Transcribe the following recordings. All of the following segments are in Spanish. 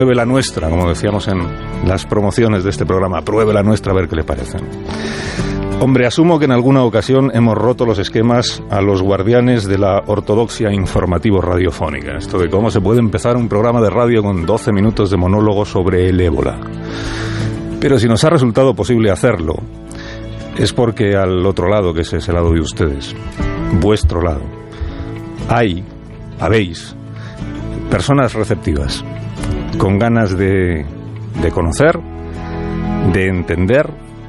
Pruebe la nuestra, como decíamos en las promociones de este programa, pruebe la nuestra a ver qué le parecen. Hombre, asumo que en alguna ocasión hemos roto los esquemas a los guardianes de la ortodoxia informativo-radiofónica. Esto de cómo se puede empezar un programa de radio con 12 minutos de monólogo sobre el ébola. Pero si nos ha resultado posible hacerlo, es porque al otro lado, que es ese lado de ustedes, vuestro lado, habéis personas receptivas, con ganas de conocer, de entender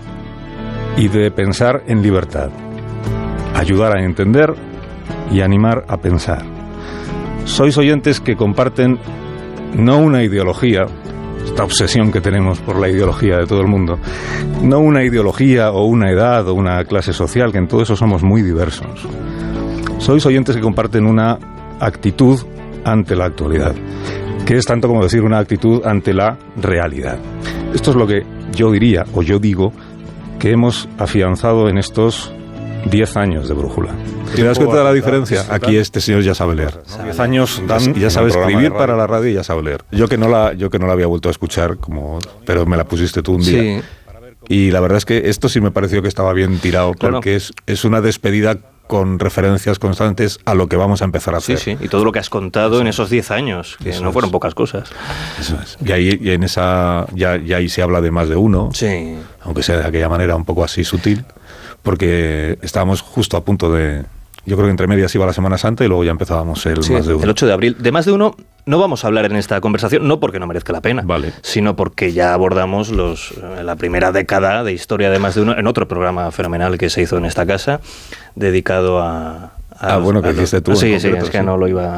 y de pensar en libertad. Ayudar a entender y animar a pensar. Sois oyentes que comparten no una ideología, esta obsesión que tenemos por la ideología de todo el mundo, no una ideología o una edad o una clase social, que en todo eso somos muy diversos. Sois oyentes que comparten una actitud ante la actualidad, que es tanto como decir una actitud ante la realidad. Esto es lo que yo diría, o yo digo, que hemos afianzado en estos 10 años de Brújula. ¿Te das cuenta de la diferencia? Aquí este señor ya sabe leer. 10 años dan, ya sabe escribir para la radio y ya sabe leer. Yo que no la había vuelto a escuchar, pero me la pusiste tú un día. Sí. Y la verdad es que esto sí me pareció que estaba bien tirado, porque es una despedida con referencias constantes a lo que vamos a empezar a hacer. Sí, y todo lo que has contado en esos 10 años, que no fueron pocas cosas. Eso es. Y en esa ya ahí se habla de más de uno, sí, aunque sea de aquella manera un poco así sutil, porque estábamos justo a punto de... Yo creo que entre medias iba la Semana Santa y luego ya empezábamos más de uno. El 8 de abril. De más de uno no vamos a hablar en esta conversación, no porque no merezca la pena, vale, sino porque ya abordamos la primera década de historia de más de uno en otro programa fenomenal que se hizo en esta casa, dedicado a bueno, que hiciste tú. Sí, es que no lo iba...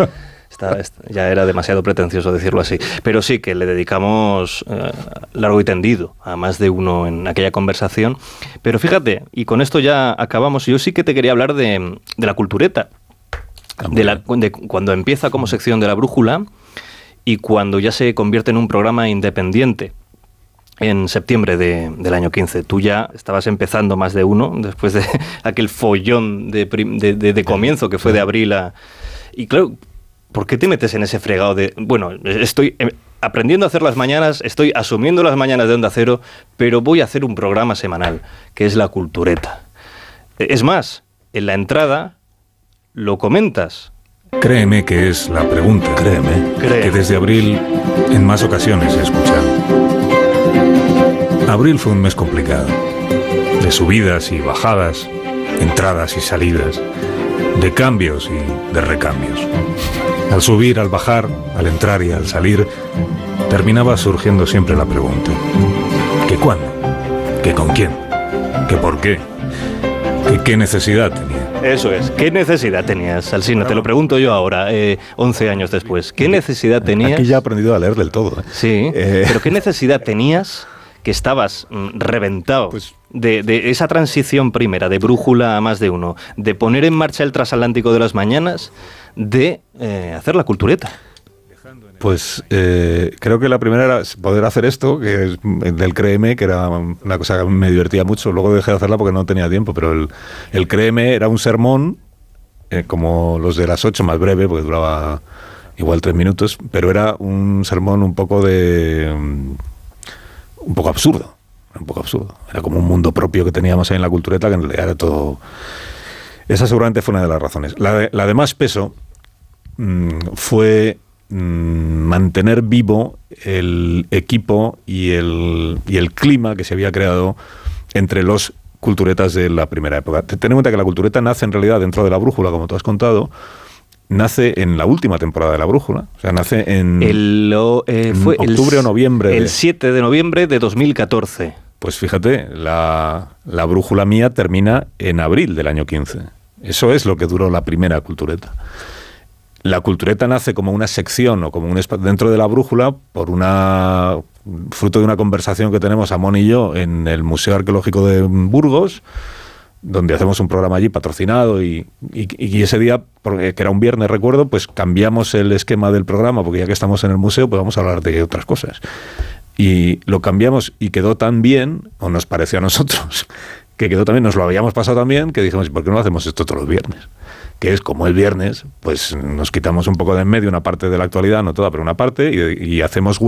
ya era demasiado pretencioso decirlo así. Pero sí que le dedicamos largo y tendido a más de uno en aquella conversación. Pero fíjate, y con esto ya acabamos, yo sí que te quería hablar de la cultureta. De cuando empieza como sección de La Brújula y cuando ya se convierte en un programa independiente. En septiembre del año 15. Tú ya estabas empezando más de uno, después de aquel follón de comienzo que fue de abril a... Y claro, ¿por qué te metes en ese fregado de... Bueno, estoy aprendiendo a hacer las mañanas, estoy asumiendo las mañanas de Onda Cero, pero voy a hacer un programa semanal, que es La Cultureta. Es más, en la entrada lo comentas. Créeme que es la pregunta. Créeme. Que desde abril en más ocasiones he escuchado. Abril fue un mes complicado, de subidas y bajadas, entradas y salidas, de cambios y de recambios. Al subir, al bajar, al entrar y al salir, terminaba surgiendo siempre la pregunta: ¿qué cuándo? ¿Qué con quién? ¿Qué por qué? ¿Qué necesidad tenía? Eso es, ¿qué necesidad tenías, Alsina? Te lo pregunto yo ahora, 11 años después. ¿Qué necesidad tenías? Aquí ya he aprendido a leer del todo. Sí, pero ¿qué necesidad tenías que estabas reventado de esa transición primera, de Brújula a más de uno, de poner en marcha el transatlántico de las mañanas, de hacer La Cultureta? Pues creo que la primera era poder hacer esto, que es del Créeme, que era una cosa que me divertía mucho. Luego dejé de hacerla porque no tenía tiempo, pero el Créeme era un sermón, como los de las 8, más breve, porque duraba igual 3 minutos, pero era un sermón un poco absurdo. Era como un mundo propio que teníamos ahí en La Cultureta, que en realidad era todo... Esa seguramente fue una de las razones. La de más peso fue mantener vivo el equipo y el clima que se había creado entre los culturetas de la primera época. Ten en cuenta que La Cultureta nace en realidad dentro de La Brújula, como tú has contado. Nace en la última temporada de La Brújula. O sea, nace en fue octubre o noviembre. El 7 de noviembre de 2014. Pues fíjate, la Brújula mía termina en abril del año 15. Eso es lo que duró la primera Cultureta. La Cultureta nace como una sección o como un espacio dentro de La Brújula fruto de una conversación que tenemos Amón y yo en el Museo Arqueológico de Burgos, donde hacemos un programa allí patrocinado y ese día, que era un viernes, recuerdo, pues cambiamos el esquema del programa, porque ya que estamos en el museo, pues vamos a hablar de otras cosas. Y lo cambiamos y quedó tan bien, o nos pareció a nosotros, que quedó también, nos lo habíamos pasado tan bien, que dijimos, ¿por qué no hacemos esto todos los viernes? que es como el viernes, pues nos quitamos un poco de en medio una parte de la actualidad, no toda, pero una parte, y hacemos